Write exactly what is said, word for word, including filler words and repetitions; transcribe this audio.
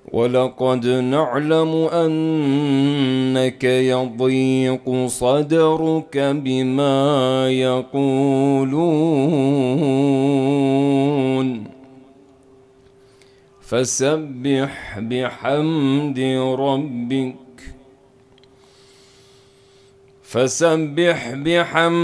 ولقد نعلم أنك يضيق صدرك بما يقولون فسبح بحمد ربك فسبح بحمد